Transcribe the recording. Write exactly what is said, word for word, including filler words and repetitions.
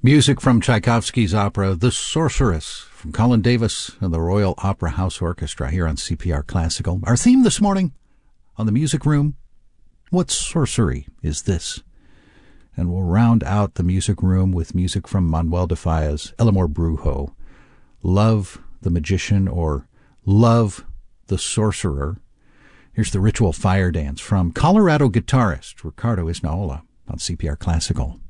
Music from Tchaikovsky's opera The Sorceress from Colin Davis and the Royal Opera House Orchestra here on C P R Classical. Our theme this morning on the Music Room, what sorcery is this? And we'll round out the Music Room with music from Manuel de Falla's El Amor Brujo, Love the Magician or Love the Sorcerer. Here's the Ritual Fire Dance from Colorado guitarist Ricardo Isnaola on C P R Classical.